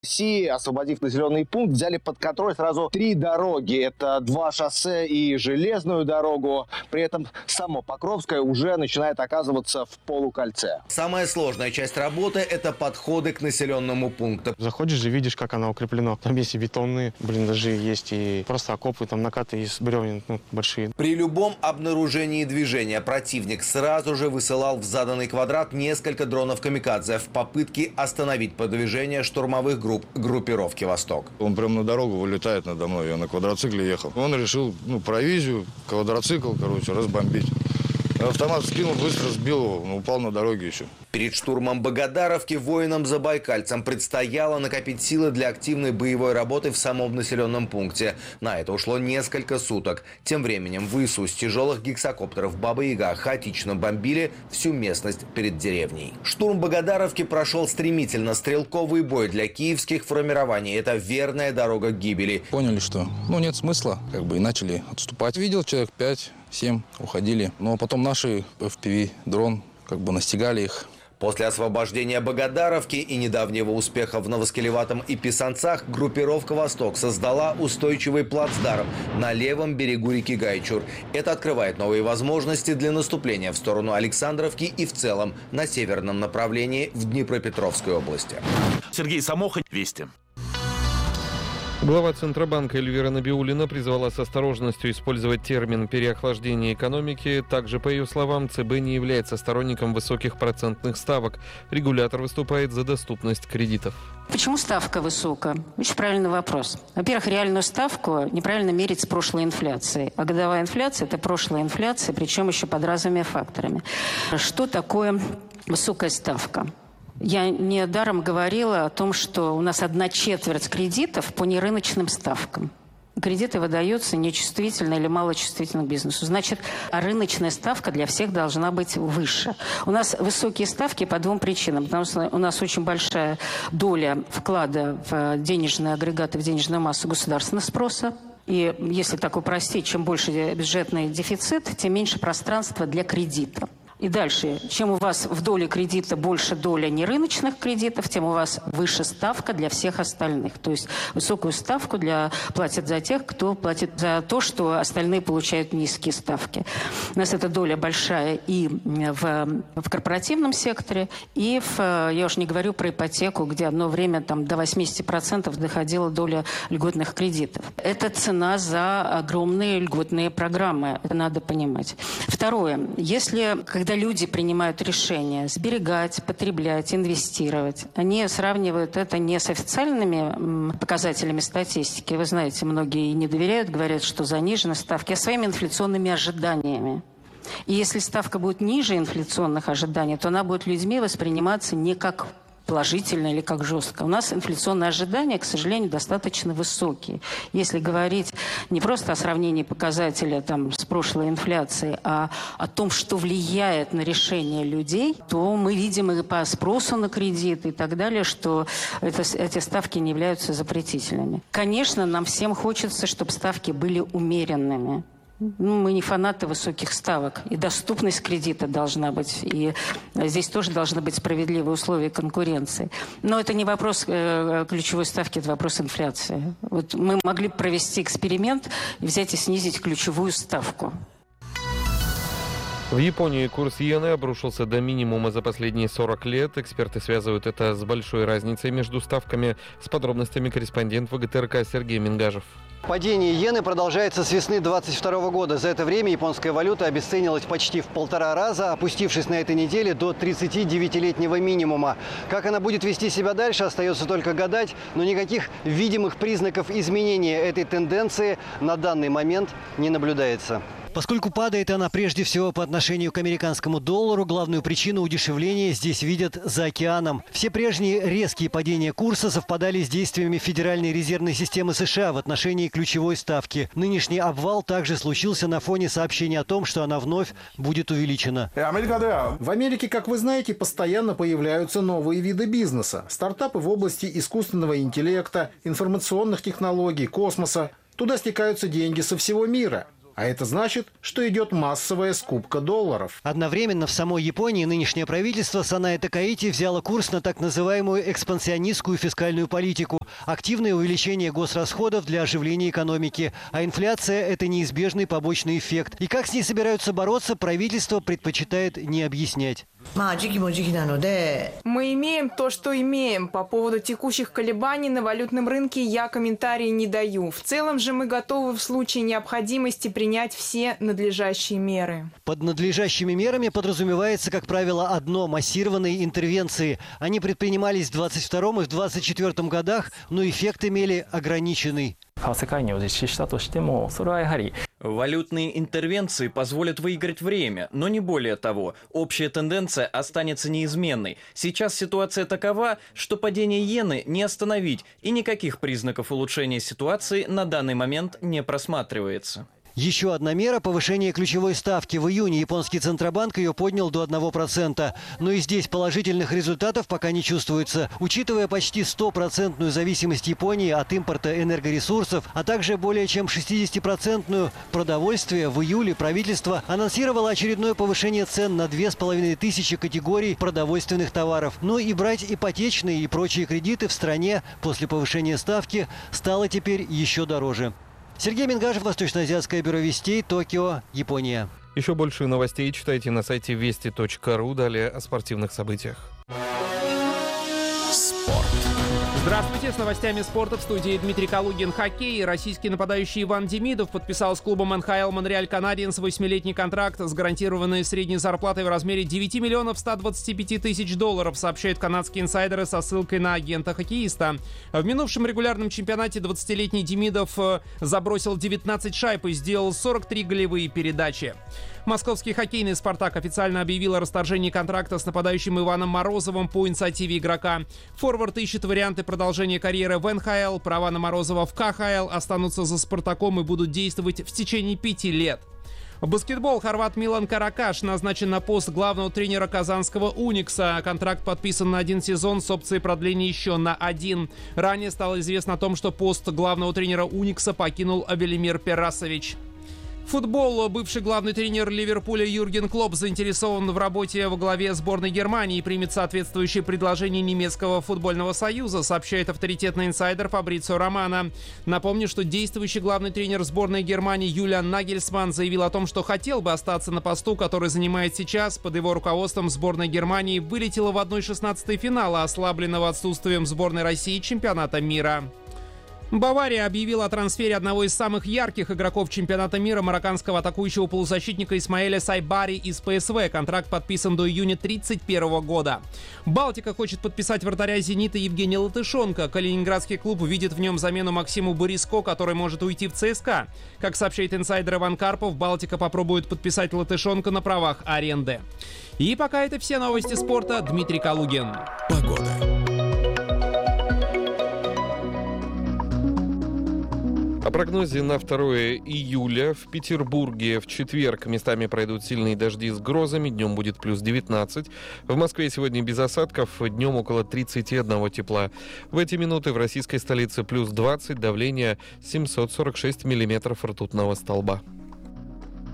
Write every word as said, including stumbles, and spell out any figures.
России, освободив населенный пункт, взяли под контроль сразу три дороги. Это два шоссе и железную дорогу. При этом само Покровское уже начинает оказываться в полукольце. Самая сложная часть работы – это подходы к населенному пункту. Заходишь же, видишь, как оно укреплено. Там есть и бетонные блиндажи, есть и просто окопы, там накаты из бревен, ну, большие. При любом обнаружении движения противник сразу же высылал в заданный квадрат несколько дронов камикадзе в попытке остановить продвижение штурмовых групп группировки «Восток». Он прямо на дорогу вылетает надо мной, я на квадроцикле ехал. Он решил, ну, провизию, квадроцикл, короче, разбомбить. Автомат скинул, быстро сбил его, он упал на дороге еще. Перед штурмом Богодаровки воинам-забайкальцам предстояло накопить силы для активной боевой работы в самом населенном пункте. На это ушло несколько суток. Тем временем ВСУ с тяжелых гексакоптеров «Баба-Яга» хаотично бомбили всю местность перед деревней. Штурм Богодаровки прошел стремительно. Стрелковый бой для киевских формирований – это верная дорога к гибели. Поняли, что ну нет смысла, как бы и начали отступать. Видел человек пять семь, уходили. Но потом наши эф пи ви-дрон как бы настигали их. После освобождения Богодаровки и недавнего успеха в Новоскелеватом и Писанцах группировка «Восток» создала устойчивый плацдарм на левом берегу реки Гайчур. Это открывает новые возможности для наступления в сторону Александровки и в целом на северном направлении в Днепропетровской области. Сергей Самоха, Вести. Глава Центробанка Эльвира Набиуллина призвала с осторожностью использовать термин «переохлаждение экономики». Также, по ее словам, ЦБ не является сторонником высоких процентных ставок. Регулятор выступает за доступность кредитов. Почему ставка высокая? Очень правильный вопрос. Во-первых, реальную ставку неправильно мерить с прошлой инфляцией. А годовая инфляция – это прошлая инфляция, причем еще под разными факторами. Что такое высокая ставка? Я недаром говорила о том, что у нас одна четверть кредитов по нерыночным ставкам. Кредиты выдаются нечувствительно или малочувствительно к бизнесу. Значит, рыночная ставка для всех должна быть выше. У нас высокие ставки по двум причинам. Потому что у нас очень большая доля вклада в денежные агрегаты, в денежную массу государственного спроса. И если так упростить, чем больше бюджетный дефицит, тем меньше пространства для кредита. И дальше, чем у вас в доле кредита больше доля нерыночных кредитов, тем у вас выше ставка для всех остальных. То есть высокую ставку для, платят за тех, кто платит за то, что остальные получают низкие ставки. У нас эта доля большая и в, в корпоративном секторе, и в, я уж не говорю про ипотеку, где одно время там, до восьмидесяти процентов доходила доля льготных кредитов. Это цена за огромные льготные программы. Это надо понимать. Второе. Если, когда люди принимают решение сберегать, потреблять, инвестировать, они сравнивают это не с официальными показателями статистики. Вы знаете, многие не доверяют, говорят, что занижены ставки, а своими инфляционными ожиданиями. И если ставка будет ниже инфляционных ожиданий, то она будет людьми восприниматься не как положительно или как жестко. У нас инфляционные ожидания, к сожалению, достаточно высокие. Если говорить не просто о сравнении показателя там, с прошлой инфляцией, а о том, что влияет на решение людей, то мы видим и по спросу на кредиты и так далее, что это, эти ставки не являются запретительными. Конечно, нам всем хочется, чтобы ставки были умеренными. Ну, мы не фанаты высоких ставок. И доступность кредита должна быть. И здесь тоже должны быть справедливые условия конкуренции. Но это не вопрос э, ключевой ставки, это вопрос инфляции. Вот мы могли провести эксперимент, взять и снизить ключевую ставку. В Японии курс иены обрушился до минимума за последние сорок лет. Эксперты связывают это с большой разницей между ставками. С подробностями корреспондент ВГТРК Сергей Мингажев. Падение иены продолжается с весны двадцать второго года. За это время японская валюта обесценилась почти в полтора раза, опустившись на этой неделе до тридцатидевятилетнего минимума. Как она будет вести себя дальше, остается только гадать, но никаких видимых признаков изменения этой тенденции на данный момент не наблюдается. Поскольку падает она прежде всего по отношению к американскому доллару, главную причину удешевления здесь видят за океаном. Все прежние резкие падения курса совпадали с действиями Федеральной резервной системы США в отношении ключевой ставки. Нынешний обвал также случился на фоне сообщения о том, что она вновь будет увеличена. В Америке, как вы знаете, постоянно появляются новые виды бизнеса. Стартапы в области искусственного интеллекта, информационных технологий, космоса. Туда стекаются деньги со всего мира. А это значит, что идет массовая скупка долларов. Одновременно в самой Японии нынешнее правительство Санае Такаити взяло курс на так называемую экспансионистскую фискальную политику. Активное увеличение госрасходов для оживления экономики. А инфляция – это неизбежный побочный эффект. И как с ней собираются бороться, правительство предпочитает не объяснять. Мы имеем то, что имеем. По поводу текущих колебаний на валютном рынке я комментарий не даю. В целом же мы готовы в случае необходимости принять все надлежащие меры. Под надлежащими мерами подразумевается, как правило, одно – массированные интервенции. Они предпринимались в двадцать втором и в двадцать четвёртом годах, но эффект имели ограниченный. Валютные интервенции позволят выиграть время, но не более того. Общая тенденция останется неизменной. Сейчас ситуация такова, что падение иены не остановить, и никаких признаков улучшения ситуации на данный момент не просматривается. Еще одна мера – повышение ключевой ставки. В июне японский Центробанк ее поднял до одного процента. Но и здесь положительных результатов пока не чувствуется. Учитывая почти стопроцентную зависимость Японии от импорта энергоресурсов, а также более чем шестидесятипроцентную продовольствие, в июле правительство анонсировало очередное повышение цен на две с половиной тысячи категорий продовольственных товаров. Ну и брать ипотечные и прочие кредиты в стране после повышения ставки стало теперь еще дороже. Сергей Мингажев, Восточноазиатское бюро вестей, Токио, Япония. Еще больше новостей читайте на сайте вести точка ру. Далее о спортивных событиях. Спорт. Здравствуйте, с новостями спорта в студии Дмитрий Калугин. Хоккей. Российский нападающий Иван Демидов подписал с клубом эн ха эл Монреаль Канадиенс восьмилетний контракт с гарантированной средней зарплатой в размере девять миллионов сто двадцать пять тысяч долларов, сообщают канадские инсайдеры со ссылкой на агента хоккеиста. В минувшем регулярном чемпионате двадцатилетний Демидов забросил девятнадцать шайб и сделал сорок три голевые передачи. Московский хоккейный «Спартак» официально объявил о расторжении контракта с нападающим Иваном Морозовым по инициативе игрока. Форвард ищет варианты продолжения карьеры в эн ха эл. Права на Морозова в ка ха эл останутся за «Спартаком» и будут действовать в течение пяти лет. Баскетбол. Хорват Милан Каракаш назначен на пост главного тренера казанского «Уникса». Контракт подписан на один сезон с опцией продления еще на один. Ранее стало известно о том, что пост главного тренера «Уникса» покинул Велимир Перасович. Футбол. Бывший главный тренер Ливерпуля Юрген Клопп заинтересован в работе во главе сборной Германии и примет соответствующее предложение немецкого футбольного союза, сообщает авторитетный инсайдер Фабрицио Романо. Напомню, что действующий главный тренер сборной Германии Юлиан Нагельсманн заявил о том, что хотел бы остаться на посту, который занимает сейчас. Под его руководством сборная Германии вылетела в одна шестнадцатая финала, ослабленного отсутствием сборной России чемпионата мира. Бавария объявила о трансфере одного из самых ярких игроков чемпионата мира, марокканского атакующего полузащитника Исмаэля Сайбари из пэ эс вэ. Контракт подписан до июня тридцать первого года. Балтика хочет подписать вратаря «Зенита» Евгения Латышонко. Калининградский клуб видит в нем замену Максиму Бориско, который может уйти в цэ эс ка. Как сообщает инсайдер Иван Карпов, Балтика попробует подписать Латышонко на правах аренды. И пока это все новости спорта. Дмитрий Калугин. Погода. О прогнозе на второе июля. В Петербурге в четверг местами пройдут сильные дожди с грозами. Днем будет плюс девятнадцать. В Москве сегодня без осадков. Днем около тридцати одного тепла. В эти минуты в российской столице плюс двадцать. Давление семьсот сорок шесть миллиметров ртутного столба.